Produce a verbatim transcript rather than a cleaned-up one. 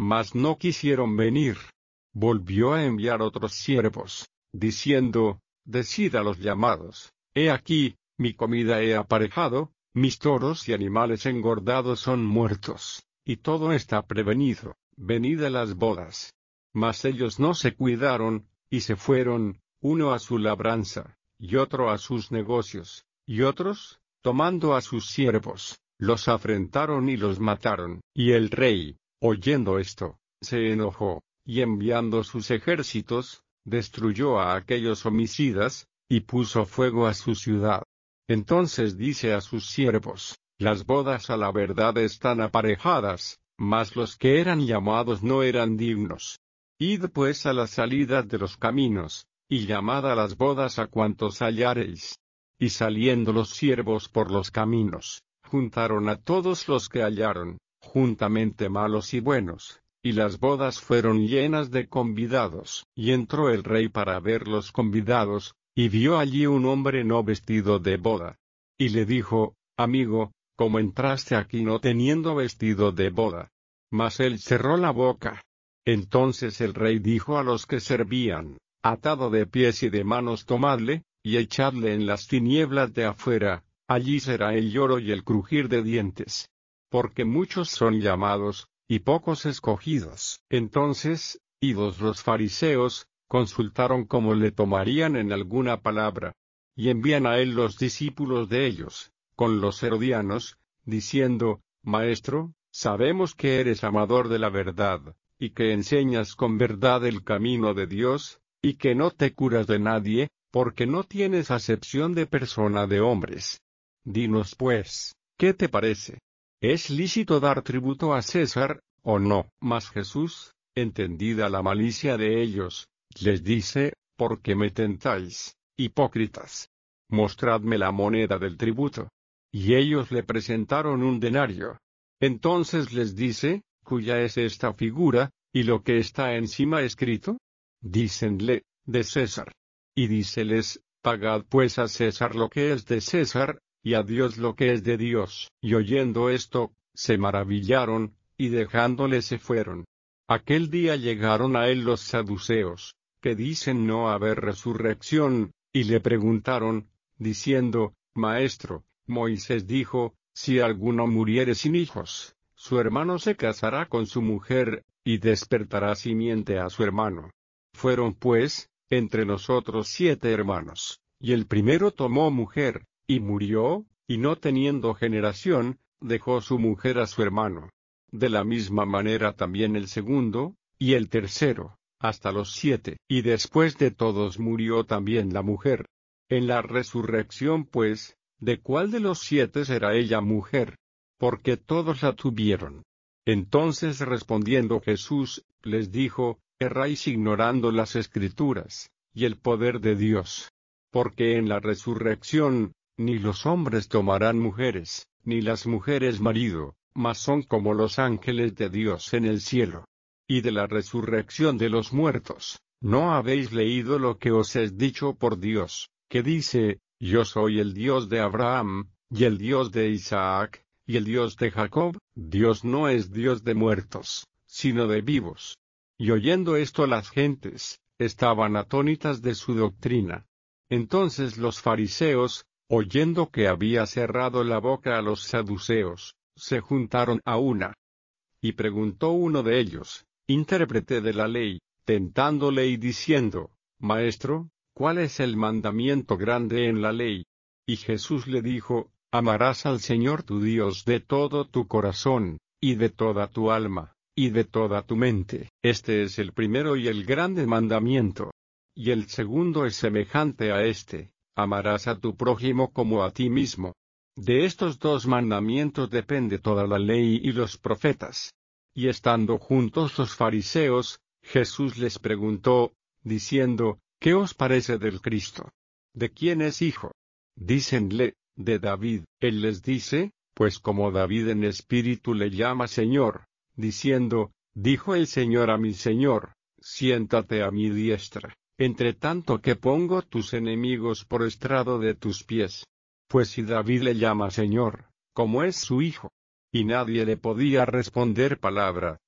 mas no quisieron venir. Volvió a enviar otros siervos, diciendo, decid a los llamados, he aquí, mi comida he aparejado, mis toros y animales engordados son muertos, y todo está prevenido, venid a las bodas. Mas ellos no se cuidaron, y se fueron, uno a su labranza, y otro a sus negocios, y otros, tomando a sus siervos, los afrentaron y los mataron. Y el rey, oyendo esto, se enojó, y enviando sus ejércitos, destruyó a aquellos homicidas, y puso fuego a su ciudad. Entonces dice a sus siervos, las bodas a la verdad están aparejadas, mas los que eran llamados no eran dignos. Id pues a la salida de los caminos, y llamad a las bodas a cuantos hallareis. Y saliendo los siervos por los caminos, juntaron a todos los que hallaron, juntamente malos y buenos, y las bodas fueron llenas de convidados. Y entró el rey para ver los convidados, y vio allí un hombre no vestido de boda. Y le dijo, amigo, ¿cómo entraste aquí no teniendo vestido de boda? Mas él cerró la boca. Entonces el rey dijo a los que servían, atado de pies y de manos tomadle, y echadle en las tinieblas de afuera, allí será el lloro y el crujir de dientes. Porque muchos son llamados, y pocos escogidos. Entonces, idos los fariseos, consultaron cómo le tomarían en alguna palabra. Y envían a él los discípulos de ellos, con los herodianos, diciendo, Maestro, sabemos que eres amador de la verdad, y que enseñas con verdad el camino de Dios, y que no te curas de nadie, porque no tienes acepción de persona de hombres. Dinos pues, ¿qué te parece? ¿Es lícito dar tributo a César, o no? Mas Jesús, entendida la malicia de ellos, les dice, ¿por qué me tentáis, hipócritas? Mostradme la moneda del tributo. Y ellos le presentaron un denario. Entonces les dice, ¿cuya es esta figura, y lo que está encima escrito? Dícenle, de César. Y díceles, pagad pues a César lo que es de César, y a Dios lo que es de Dios. Y oyendo esto, se maravillaron, y dejándole se fueron. Aquel día llegaron a él los saduceos, que dicen no haber resurrección, y le preguntaron, diciendo, Maestro, Moisés dijo, si alguno muriere sin hijos, su hermano se casará con su mujer, y despertará simiente a su hermano. Fueron pues, entre nosotros siete hermanos, y el primero tomó mujer, y murió, y no teniendo generación, dejó su mujer a su hermano. De la misma manera también el segundo, y el tercero, hasta los siete. Y después de todos murió también la mujer. En la resurrección pues, ¿de cuál de los siete será ella mujer? Porque todos la tuvieron. Entonces respondiendo Jesús, les dijo, erráis ignorando las Escrituras, y el poder de Dios. Porque en la resurrección, ni los hombres tomarán mujeres, ni las mujeres marido, mas son como los ángeles de Dios en el cielo. Y de la resurrección de los muertos, ¿no habéis leído lo que os es dicho por Dios, que dice, yo soy el Dios de Abraham, y el Dios de Isaac, y el Dios de Jacob? Dios no es Dios de muertos, sino de vivos. Y oyendo esto las gentes, estaban atónitas de su doctrina. Entonces los fariseos, oyendo que había cerrado la boca a los saduceos, se juntaron a una. Y preguntó uno de ellos, intérprete de la ley, tentándole y diciendo, Maestro, ¿cuál es el mandamiento grande en la ley? Y Jesús le dijo, amarás al Señor tu Dios de todo tu corazón, y de toda tu alma, y de toda tu mente. Este es el primero y el grande mandamiento. Y el segundo es semejante a este, amarás a tu prójimo como a ti mismo. De estos dos mandamientos depende toda la ley y los profetas. Y estando juntos los fariseos, Jesús les preguntó, diciendo, ¿qué os parece del Cristo? ¿De quién es hijo? Dícenle, de David. Él les dice, pues como David en espíritu le llama Señor, diciendo, dijo el Señor a mi Señor, siéntate a mi diestra, entre tanto que pongo tus enemigos por estrado de tus pies. Pues si David le llama Señor, ¿cómo es su hijo? Y nadie le podía responder palabra,